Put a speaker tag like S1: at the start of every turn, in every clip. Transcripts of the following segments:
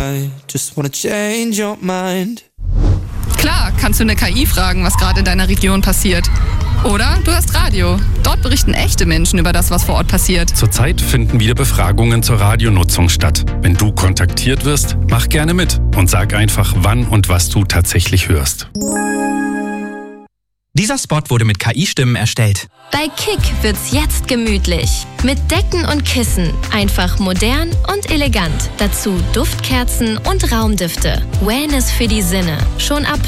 S1: I just wanna change your mind.
S2: Klar, kannst du eine KI fragen, was gerade in deiner Region passiert. Oder du hörst Radio. Dort berichten echte Menschen über das, was vor Ort passiert.
S3: Zurzeit finden wieder Befragungen zur Radionutzung statt. Wenn du kontaktiert wirst, mach gerne mit und sag einfach, wann und was du tatsächlich hörst.
S4: Dieser Spot wurde mit KI-Stimmen erstellt.
S5: Bei Kick wird's jetzt gemütlich. Mit Decken und Kissen. Einfach modern und elegant. Dazu Duftkerzen und Raumdüfte. Wellness für die Sinne. Schon ab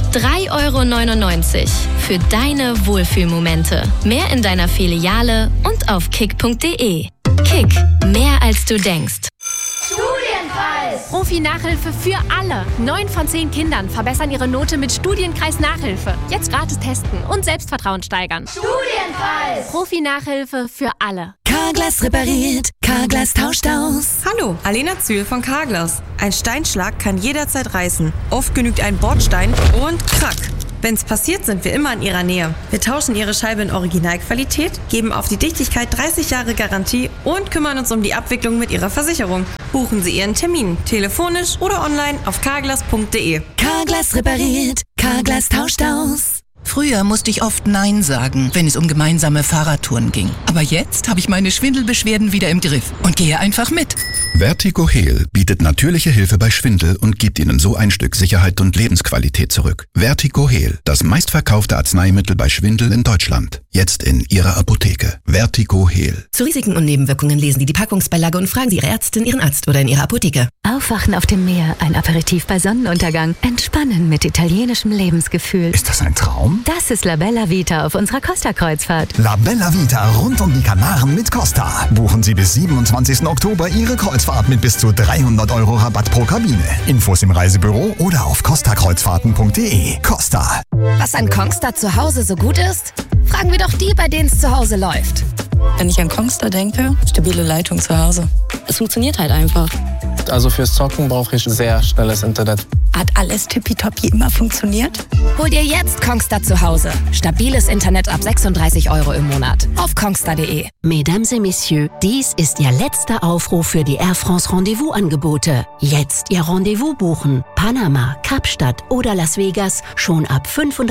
S5: 3,99 € für deine Wohlfühlmomente. Mehr in deiner Filiale und auf kick.de. Kick. Mehr als du denkst.
S6: Studienkreis! Profi-Nachhilfe für alle. 9 von 10 Kindern verbessern ihre Note mit Studienkreis-Nachhilfe. Jetzt gratis testen und Selbstvertrauen steigern. Studienkreis! Profi-Nachhilfe für alle.
S7: Carglass repariert, Carglass tauscht aus.
S8: Hallo, Alena Zühl von Carglass. Ein Steinschlag kann jederzeit reißen. Oft genügt ein Bordstein und krack. Wenn's passiert, sind wir immer in Ihrer Nähe. Wir tauschen Ihre Scheibe in Originalqualität, geben auf die Dichtigkeit 30 Jahre Garantie und kümmern uns um die Abwicklung mit Ihrer Versicherung. Buchen Sie Ihren Termin, telefonisch oder online auf carglass.de.
S7: Carglass repariert, Carglass tauscht aus. Früher musste ich oft Nein sagen, wenn es um gemeinsame Fahrradtouren ging. Aber jetzt habe ich meine Schwindelbeschwerden wieder im Griff und gehe einfach mit.
S9: Vertigo Heal bietet natürliche Hilfe bei Schwindel und gibt Ihnen so ein Stück Sicherheit und Lebensqualität zurück. Vertigo Heal, das meistverkaufte Arzneimittel bei Schwindel in Deutschland. Jetzt in Ihrer Apotheke. Vertigo Heal.
S7: Zu Risiken und Nebenwirkungen lesen Sie die Packungsbeilage und fragen Sie Ihre Ärztin, Ihren Arzt oder in Ihrer Apotheke.
S10: Aufwachen auf dem Meer, ein Aperitif bei Sonnenuntergang. Entspannen mit italienischem Lebensgefühl.
S11: Ist das ein Traum?
S10: Das ist La Bella Vita auf unserer Costa-Kreuzfahrt.
S11: La Bella Vita rund um die Kanaren mit Costa. Buchen Sie bis 27. Oktober Ihre Kreuzfahrt mit bis zu 300 € Rabatt pro Kabine. Infos im Reisebüro oder auf costakreuzfahrten.de. Costa.
S12: Was an Kongstar zu Hause so gut ist? Fragen wir doch die, bei denen es zu Hause läuft.
S13: Wenn ich an Kongstar denke, stabile Leitung zu Hause. Es funktioniert halt einfach.
S14: Also fürs Zocken brauche ich sehr schnelles Internet.
S12: Hat alles tippitoppi immer funktioniert? Hol dir jetzt Kongstar zu Hause. Stabiles Internet ab 36 € im Monat. Auf kongstar.de.
S10: Mesdames et Messieurs, dies ist Ihr letzter Aufruf für die Air France Rendezvous-Angebote. Jetzt Ihr Rendezvous buchen. Panama, Kapstadt oder Las Vegas schon ab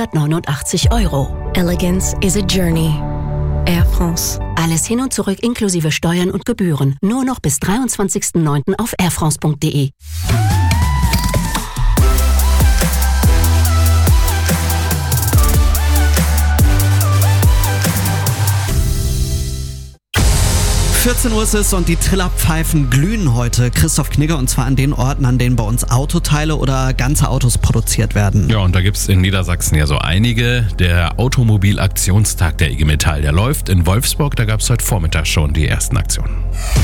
S10: 589 €.
S5: Elegance is a journey. Air France.
S10: Alles hin und zurück inklusive Steuern und Gebühren. Nur noch bis 23.09. auf airfrance.de.
S15: Uhr ist es und die Trillerpfeifen glühen heute. Christoph Knigge, und zwar an den Orten, an denen bei uns Autoteile oder ganze Autos produziert werden.
S16: Ja, und da gibt es in Niedersachsen ja so einige. Der Automobilaktionstag der IG Metall, der läuft in Wolfsburg. Da gab es heute Vormittag schon die ersten Aktionen.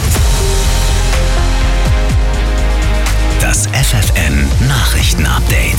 S17: Das FFN Nachrichtenupdate.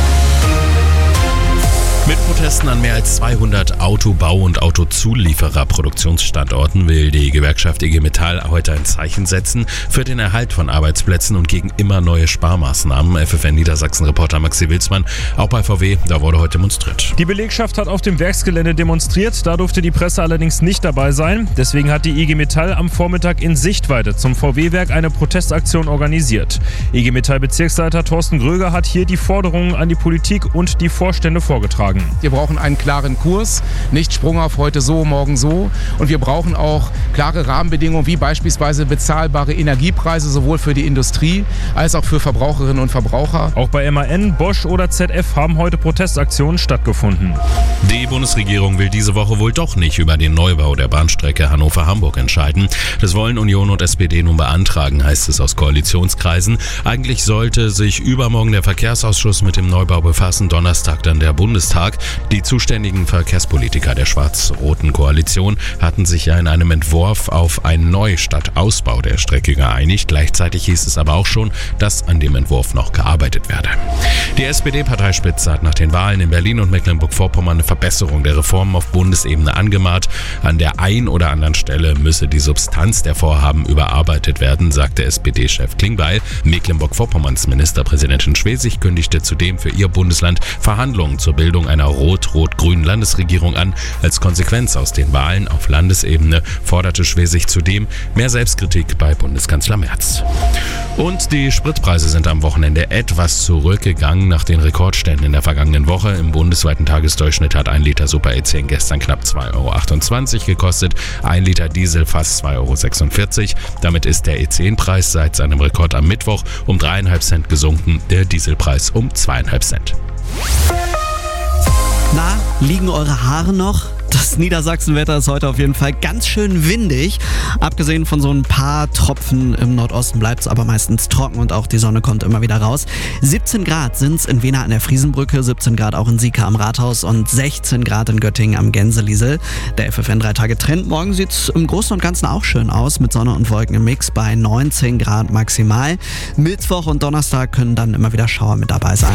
S16: Mit Protesten an mehr als 200 Autobau- und Autozulieferer-Produktionsstandorten will die Gewerkschaft IG Metall heute ein Zeichen setzen für den Erhalt von Arbeitsplätzen und gegen immer neue Sparmaßnahmen. FFN Niedersachsen-Reporter Maxi Wilsmann, auch bei VW, da wurde heute demonstriert.
S18: Die Belegschaft hat auf dem Werksgelände demonstriert, da durfte die Presse allerdings nicht dabei sein. Deswegen hat die IG Metall am Vormittag in Sichtweite zum VW-Werk eine Protestaktion organisiert. IG Metall-Bezirksleiter Thorsten Gröger hat hier die Forderungen an die Politik und die Vorstände vorgetragen.
S19: Wir brauchen einen klaren Kurs, nicht sprunghaft heute so, morgen so. Und wir brauchen auch klare Rahmenbedingungen, wie beispielsweise bezahlbare Energiepreise, sowohl für die Industrie als auch für Verbraucherinnen und Verbraucher.
S18: Auch bei MAN, Bosch oder ZF haben heute Protestaktionen stattgefunden.
S16: Die Bundesregierung will diese Woche wohl doch nicht über den Neubau der Bahnstrecke Hannover-Hamburg entscheiden. Das wollen Union und SPD nun beantragen, heißt es aus Koalitionskreisen. Eigentlich sollte sich übermorgen der Verkehrsausschuss mit dem Neubau befassen, Donnerstag dann der Bundestag. Die zuständigen Verkehrspolitiker der schwarz-roten Koalition hatten sich ja in einem Entwurf auf einen Neu- statt Ausbau der Strecke geeinigt. Gleichzeitig hieß es aber auch schon, dass an dem Entwurf noch gearbeitet werde. Die SPD-Parteispitze hat nach den Wahlen in Berlin und Mecklenburg-Vorpommern eine Verbesserung der Reformen auf Bundesebene angemahnt. An der einen oder anderen Stelle müsse die Substanz der Vorhaben überarbeitet werden, sagte SPD-Chef Klingbeil. Mecklenburg-Vorpommerns Ministerpräsidentin Schwesig kündigte zudem für ihr Bundesland Verhandlungen zur Bildung einer einer rot-rot-grünen Landesregierung an. Als Konsequenz aus den Wahlen auf Landesebene forderte Schwesig zudem mehr Selbstkritik bei Bundeskanzler Merz. Und die Spritpreise sind am Wochenende etwas zurückgegangen nach den Rekordständen in der vergangenen Woche. Im bundesweiten Tagesdurchschnitt hat 1 Liter Super E10 gestern knapp 2,28 € gekostet, 1 Liter Diesel fast 2,46 €. Damit ist der E10-Preis seit seinem Rekord am Mittwoch um 3,5 Cent gesunken, der Dieselpreis um 2,5 Cent.
S15: Na, liegen eure Haare noch? Das Niedersachsenwetter ist heute auf jeden Fall ganz schön windig. Abgesehen von so ein paar Tropfen im Nordosten bleibt es aber meistens trocken und auch die Sonne kommt immer wieder raus. 17 Grad sind es in Wena an der Friesenbrücke, 17 Grad auch in Sieke am Rathaus und 16 Grad in Göttingen am Gänseliesel. Der FFN 3-Tage-Trend. Morgen sieht es im Großen und Ganzen auch schön aus mit Sonne und Wolken im Mix bei 19 Grad maximal. Mittwoch und Donnerstag können dann immer wieder Schauer mit dabei sein.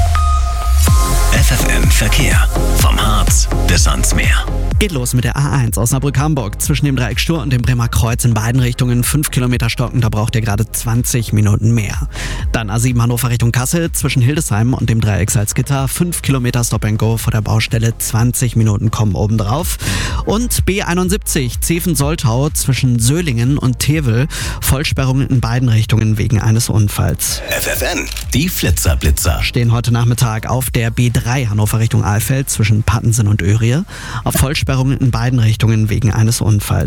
S17: FFN Verkehr. Vom Harz bis ans Meer.
S15: Geht los mit der A1 Osnabrück-Hamburg. Zwischen dem Dreieck Stur und dem Bremer Kreuz in beiden Richtungen 5 Kilometer stocken. Da braucht ihr gerade 20 Minuten mehr. Dann A7 Hannover Richtung Kassel. Zwischen Hildesheim und dem Dreieck Salzgitter 5 Kilometer Stop and Go vor der Baustelle. 20 Minuten kommen obendrauf. Und B71 Zeven-Soltau zwischen Söhlingen und Tevel. Vollsperrungen in beiden Richtungen wegen eines Unfalls.
S17: FFN, die Flitzer-Blitzer.
S15: Stehen heute Nachmittag auf der B3 Hannover Richtung Alfeld zwischen Pattensen und Öhrie. Auf Vollsperrungen in beiden Richtungen wegen eines Unfalls.